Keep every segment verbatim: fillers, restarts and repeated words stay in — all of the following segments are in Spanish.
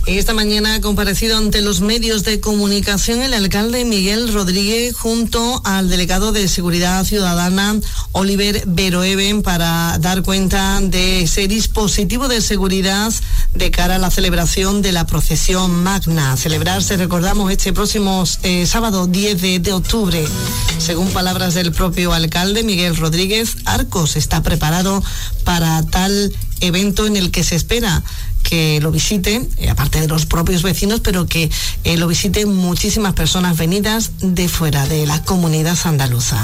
Esta mañana ha comparecido ante los medios de comunicación el alcalde Miguel Rodríguez junto al delegado de Seguridad Ciudadana Oliver Beroeben para dar cuenta de ese dispositivo de seguridad de cara a la celebración de la procesión magna. Celebrarse, recordamos, este próximo eh, sábado diez de octubre. Según palabras del propio alcalde Miguel Rodríguez, Arcos está preparado para tal evento en el que se espera que lo visiten, eh, aparte de los propios vecinos, pero que eh, lo visiten muchísimas personas venidas de fuera de la comunidad andaluza.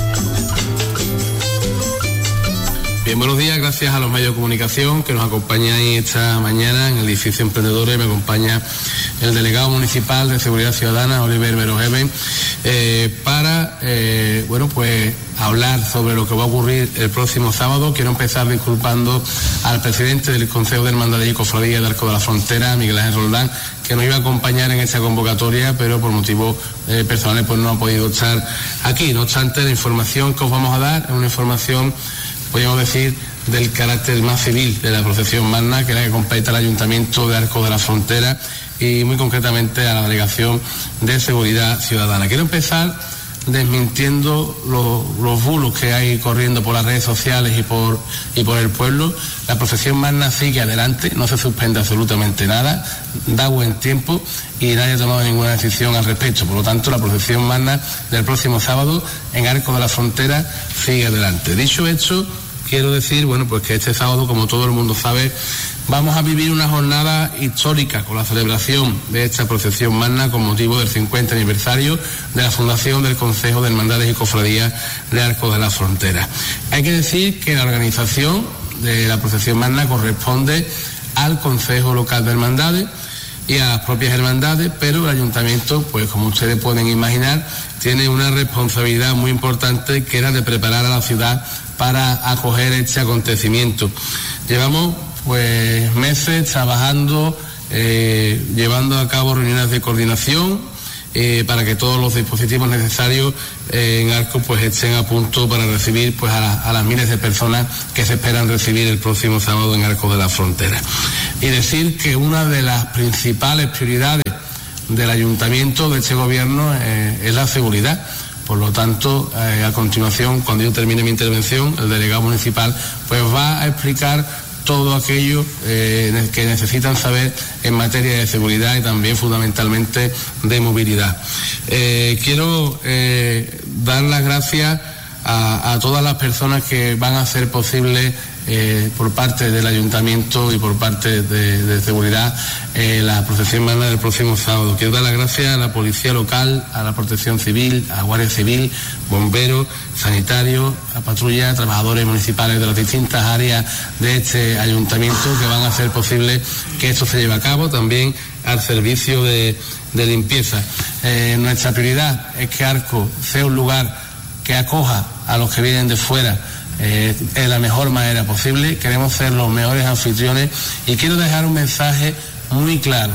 Bien, buenos días, gracias a los medios de comunicación que nos acompañáis esta mañana en el edificio Emprendedores. Me acompaña el delegado municipal de Seguridad Ciudadana, Oliver Beroeben, eh, para, eh, bueno, pues hablar sobre lo que va a ocurrir el próximo sábado. Quiero empezar disculpando al presidente del Consejo de Hermandades y Cofradías de Arcos de la Frontera, Miguel Ángel Roldán, que nos iba a acompañar en esta convocatoria, pero por motivos eh, personales pues no ha podido estar aquí. No obstante, la información que os vamos a dar es una información, podríamos decir, del carácter más civil de la procesión magna, que es la que compete al Ayuntamiento de Arcos de la Frontera y muy concretamente a la Delegación de Seguridad Ciudadana. Quiero empezar desmintiendo los, los bulos que hay corriendo por las redes sociales y por, y por el pueblo. La procesión magna sigue adelante, no se suspende absolutamente nada, da buen tiempo y nadie ha tomado ninguna decisión al respecto. Por lo tanto, la procesión magna del próximo sábado en Arcos de la Frontera sigue adelante. Dicho esto, quiero decir, bueno, pues que este sábado, como todo el mundo sabe, vamos a vivir una jornada histórica con la celebración de esta procesión magna con motivo del cincuenta aniversario de la fundación del Consejo de Hermandades y Cofradías de Arcos de la Frontera. Hay que decir que la organización de la procesión magna corresponde al Consejo Local de Hermandades y a las propias hermandades, pero el ayuntamiento, pues como ustedes pueden imaginar, tiene una responsabilidad muy importante, que era de preparar a la ciudad para acoger este acontecimiento. Llevamos pues meses trabajando, eh, llevando a cabo reuniones de coordinación eh, para que todos los dispositivos necesarios eh, en Arcos pues estén a punto para recibir pues a, la, a las miles de personas que se esperan recibir el próximo sábado en Arcos de la Frontera. Y decir que una de las principales prioridades del ayuntamiento, de este gobierno, eh, es la seguridad. Por lo tanto, eh, a continuación, cuando yo termine mi intervención, el delegado municipal pues va a explicar todo aquello eh, que necesitan saber en materia de seguridad y también fundamentalmente de movilidad. Eh, quiero eh, dar las gracias a, a todas las personas que van a hacer posible eh, por parte del ayuntamiento y por parte de, de seguridad eh, la procesión magna del próximo sábado. Quiero dar las gracias a la policía local, a la protección civil, a la Guardia Civil, bomberos, sanitarios, a patrulla, trabajadores municipales de las distintas áreas de este ayuntamiento que van a hacer posible que esto se lleve a cabo, también al servicio de, de limpieza. Eh, nuestra prioridad es que Arcos sea un lugar que acoja a los que vienen de fuera eh, de la mejor manera posible. Queremos ser los mejores anfitriones y quiero dejar un mensaje muy claro.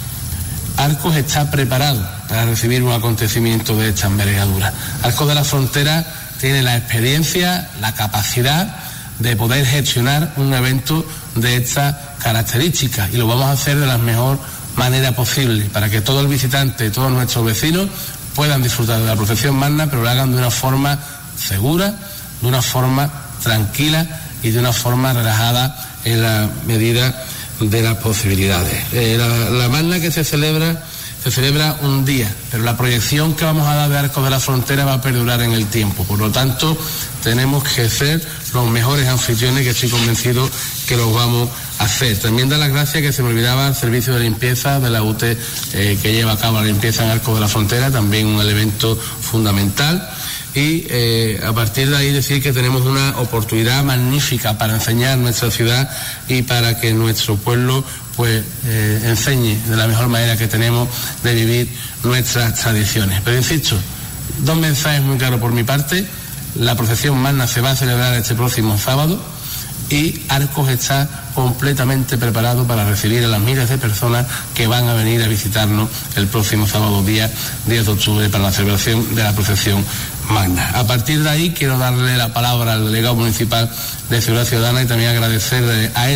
Arcos está preparado para recibir un acontecimiento de esta envergadura. Arcos de la Frontera tiene la experiencia, la capacidad de poder gestionar un evento de estas características y lo vamos a hacer de la mejor manera posible para que todo el visitante, todos nuestros vecinos puedan disfrutar de la procesión magna, pero lo hagan de una forma segura, de una forma tranquila y de una forma relajada en la medida de las posibilidades. Eh, la, la magna que se celebra, se celebra un día, pero la proyección que vamos a dar de Arcos de la Frontera va a perdurar en el tiempo. Por lo tanto, tenemos que ser los mejores anfitriones, que estoy convencido que los vamos a hacer. También dar las gracias, que se me olvidaba, al servicio de limpieza de la U T E eh, que lleva a cabo la limpieza en Arcos de la Frontera, también un elemento fundamental. Y eh, a partir de ahí decir que tenemos una oportunidad magnífica para enseñar nuestra ciudad y para que nuestro pueblo pues eh, enseñe de la mejor manera que tenemos de vivir nuestras tradiciones. Pero insisto, dos mensajes muy claros por mi parte. La procesión magna se va a celebrar este próximo sábado y Arcos está completamente preparado para recibir a las miles de personas que van a venir a visitarnos el próximo sábado día diez de octubre para la celebración de la procesión magna. A partir de ahí quiero darle la palabra al delegado municipal de Seguridad Ciudadana y también agradecer a él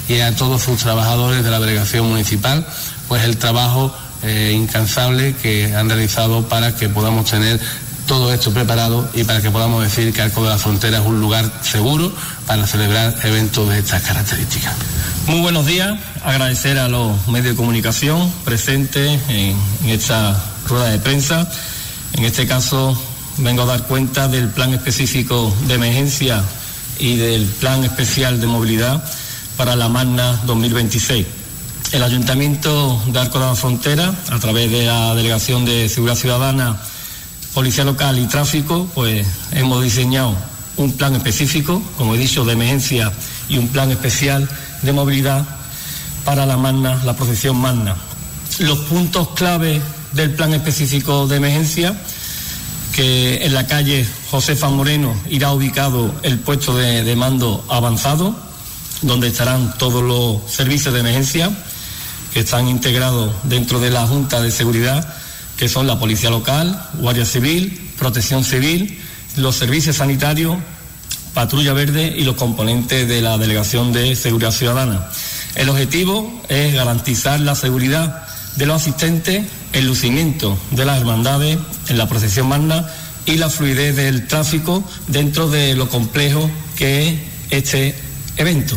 y a todos sus trabajadores de la delegación municipal, pues el trabajo eh, incansable que han realizado para que podamos tener todo esto preparado y para que podamos decir que Arcos de la Frontera es un lugar seguro para celebrar eventos de estas características. Muy buenos días, agradecer a los medios de comunicación presentes en, en esta rueda de prensa. En este caso vengo a dar cuenta del plan específico de emergencia y del plan especial de movilidad para la Magna dos mil veintiséis. El Ayuntamiento de Arcos de la Frontera, a través de la Delegación de Seguridad Ciudadana, Policía Local y Tráfico, pues hemos diseñado un plan específico, como he dicho, de emergencia y un plan especial de movilidad para la Magna, la procesión Magna. Los puntos clave del plan específico de emergencia, que en la calle Josefa Moreno irá ubicado el puesto de, de mando avanzado, donde estarán todos los servicios de emergencia que están integrados dentro de la Junta de Seguridad, que son la Policía Local, Guardia Civil, Protección Civil, los servicios sanitarios, Patrulla Verde y los componentes de la Delegación de Seguridad Ciudadana. El objetivo es garantizar la seguridad de los asistentes, el lucimiento de las hermandades en la procesión Magna y la fluidez del tráfico dentro de lo complejo que es este evento.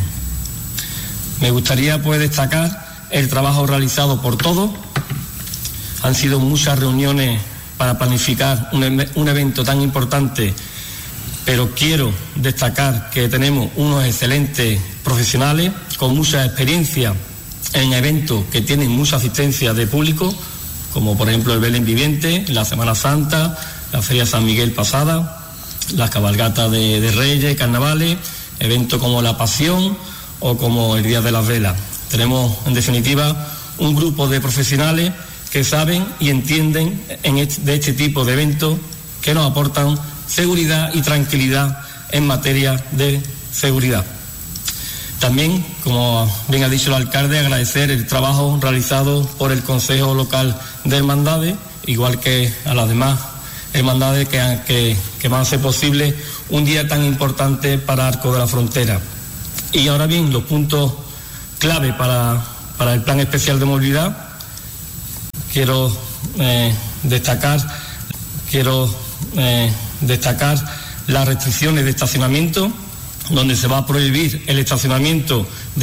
Me gustaría pues destacar el trabajo realizado por todos. Han sido muchas reuniones para planificar un, un evento tan importante, pero quiero destacar que tenemos unos excelentes profesionales con mucha experiencia en eventos que tienen mucha asistencia de público, como por ejemplo el Belén Viviente, la Semana Santa, la Feria San Miguel pasada, las cabalgatas de, de Reyes, carnavales, eventos como la Pasión o como el Día de las Velas. Tenemos, en definitiva, un grupo de profesionales que saben y entienden en este, de este tipo de eventos que nos aportan seguridad y tranquilidad en materia de seguridad. También, como bien ha dicho el alcalde, agradecer el trabajo realizado por el Consejo Local de Hermandades, igual que a las demás hermandades que, que, que van a hacer posible un día tan importante para Arcos de la Frontera. Y ahora bien, los puntos clave para, para el plan especial de movilidad. Quiero eh, destacar, quiero eh, destacar las restricciones de estacionamiento, donde se va a prohibir el estacionamiento de